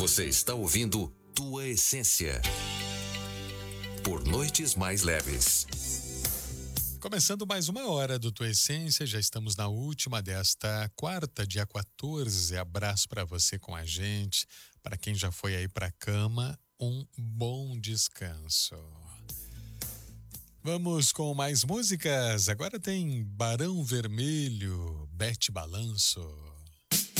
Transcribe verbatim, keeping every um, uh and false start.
Você está ouvindo Tua Essência por Noites Mais Leves. Começando mais uma hora do Tua Essência, já estamos na última desta quarta, dia quatorze. Abraço para você com a gente. Para quem já foi aí para cama, um bom descanso. Vamos com mais músicas. Agora tem Barão Vermelho, Bete Balanço.